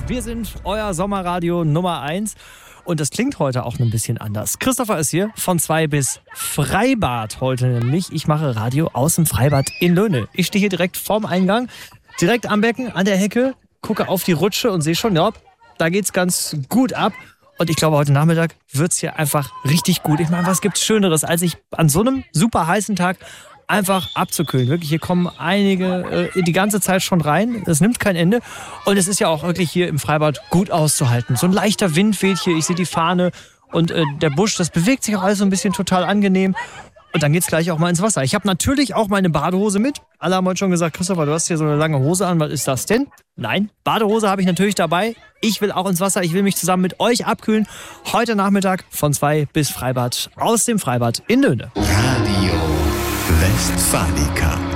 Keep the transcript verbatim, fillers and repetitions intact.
Wir sind euer Sommerradio Nummer eins und das klingt heute auch ein bisschen anders. Christopher ist hier von zwei bis Freibad heute nämlich. Ich mache Radio aus dem Freibad in Löhne. Ich stehe hier direkt vorm Eingang, direkt am Becken, an der Hecke, gucke auf die Rutsche und sehe schon, ja, da geht's ganz gut ab. Und ich glaube, heute Nachmittag wird's hier einfach richtig gut. Ich meine, was gibt's Schöneres, als sich an so einem super heißen Tag einfach abzukühlen. Wirklich, hier kommen einige äh, die ganze Zeit schon rein. Das nimmt kein Ende. Und es ist ja auch wirklich hier im Freibad gut auszuhalten. So ein leichter Wind weht hier. Ich sehe die Fahne und äh, der Busch, das bewegt sich auch alles so ein bisschen total angenehm. Und dann geht's gleich auch mal ins Wasser. Ich habe natürlich auch meine Badehose mit. Alle haben heute schon gesagt, Christopher, du hast hier so eine lange Hose an. Was ist das denn? Nein, Badehose habe ich natürlich dabei. Ich will auch ins Wasser. Ich will mich zusammen mit euch abkühlen. Heute Nachmittag von zwei bis Freibad aus dem Freibad in Löhne. Radio Westfalica.